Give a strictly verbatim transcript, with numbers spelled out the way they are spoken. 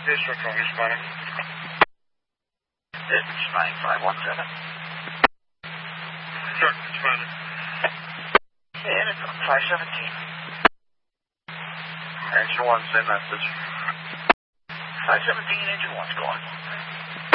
District from responding. Distance nine five one seven. Truck responding. And it's five seventeen. Engine one, same message. five seventeen, engine one's going.